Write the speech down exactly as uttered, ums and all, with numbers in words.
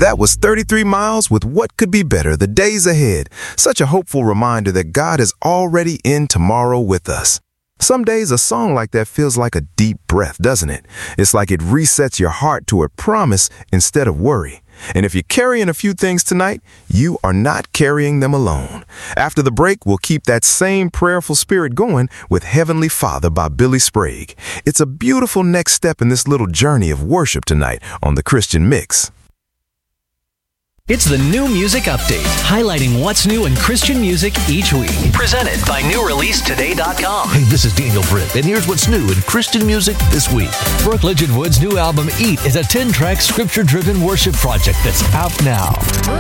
That was thirty-three miles with What Could Be Better, the days ahead. Such a hopeful reminder that God is already in tomorrow with us. Some days a song like that feels like a deep breath, doesn't it? It's like it resets your heart to a promise instead of worry. And if you're carrying a few things tonight, you are not carrying them alone. After the break, we'll keep that same prayerful spirit going with Heavenly Father by Billy Sprague. It's a beautiful next step in this little journey of worship tonight on the Christian Mix. It's the New Music Update, highlighting what's new in Christian music each week. Presented by new release today dot com. Hey, this is Daniel Britt, and here's what's new in Christian music this week. Brooke Ligewood's new album, Eat, is a ten-track scripture-driven worship project that's out now.